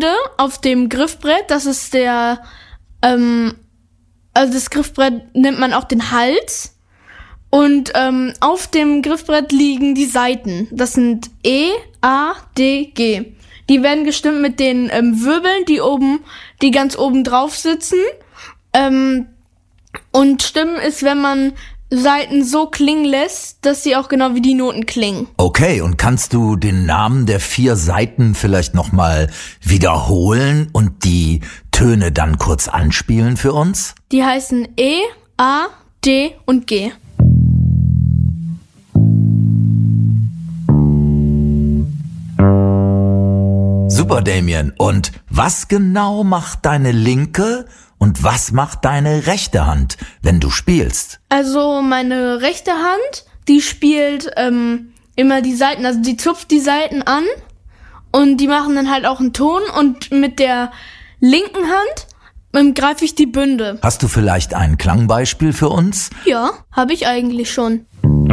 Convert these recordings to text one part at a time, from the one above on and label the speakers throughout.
Speaker 1: Bünde auf dem Griffbrett. Das ist also das Griffbrett nennt man auch den Hals. Und auf dem Griffbrett liegen die Saiten. Das sind E, A, D, G. Die werden gestimmt mit den Wirbeln, die ganz oben drauf sitzen. Und Stimmen ist, wenn man Saiten so klingen lässt, dass sie auch genau wie die Noten klingen.
Speaker 2: Okay, und kannst du den Namen der 4 Saiten vielleicht nochmal wiederholen und die Töne dann kurz anspielen für uns?
Speaker 1: Die heißen E, A, D und G.
Speaker 2: Super, Damien. Und was genau macht deine linke und was macht deine rechte Hand, wenn du spielst?
Speaker 1: Also meine rechte Hand, die spielt immer die Saiten, also die zupft die Saiten an und die machen dann halt auch einen Ton und mit der linken Hand greife ich die Bünde.
Speaker 2: Hast du vielleicht ein Klangbeispiel für uns?
Speaker 1: Ja, habe ich eigentlich schon.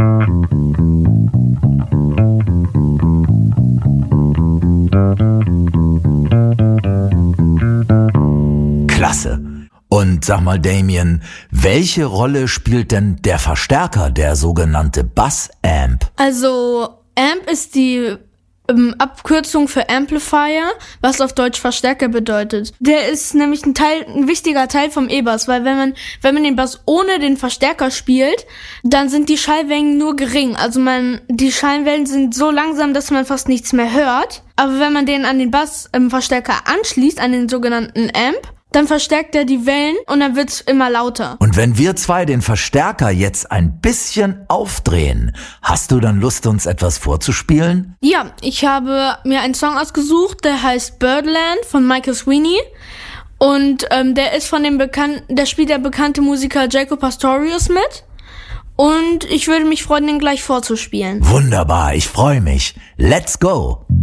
Speaker 2: Klasse. Und sag mal, Damien, welche Rolle spielt denn der Verstärker, der sogenannte Bass-Amp?
Speaker 1: Also Amp ist die Abkürzung für Amplifier, was auf Deutsch Verstärker bedeutet. Der ist nämlich ein wichtiger Teil vom E-Bass, weil wenn man den Bass ohne den Verstärker spielt, dann sind die Schallwellen nur gering. Also die Schallwellen sind so langsam, dass man fast nichts mehr hört. Aber wenn man den an den Bassverstärker anschließt, an den sogenannten Amp, dann verstärkt er die Wellen und dann wird's immer lauter.
Speaker 2: Und wenn wir zwei den Verstärker jetzt ein bisschen aufdrehen, hast du dann Lust, uns etwas vorzuspielen?
Speaker 1: Ja, ich habe mir einen Song ausgesucht, der heißt Birdland von Michael Sweeney. Und der ist der spielt der bekannte Musiker Jaco Pastorius mit. Und ich würde mich freuen, den gleich vorzuspielen.
Speaker 2: Wunderbar, ich freue mich. Let's go!